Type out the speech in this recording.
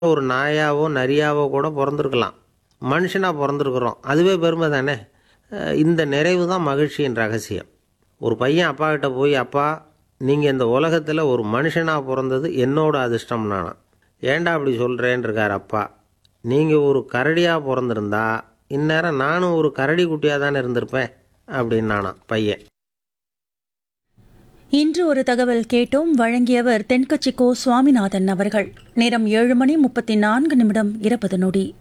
ஒரு நாயாவோ நரியாவோ கூட பிறந்திருக்கலாம். மனுஷனாக பிறந்திருக்கிறோம், அதுவே பெருமை தானே. இந்த நிறைவு தான் மகிழ்ச்சியின் ரகசியம். ஒரு பையன் அப்பா கிட்ட போய், அப்பா நீங்கள் இந்த உலகத்தில் ஒரு மனுஷனாக பிறந்தது என்னோட அதிர்ஷ்டம்னானா. ஏன்டா அப்படி சொல்கிறேன்னு இருக்கார் அப்பா. நீங்கள் ஒரு கரடியாக பிறந்திருந்தா இந்நேரம் நானும் ஒரு கரடி குட்டியாக தானே இருந்திருப்பேன் அப்படின்னானா பையன். இன்று ஒரு தகவல் கேட்டோம். வழங்கியவர் தென்கட்சி கோ சுவாமிநாதன் அவர்கள். நேரம் 7:34 20 நொடி.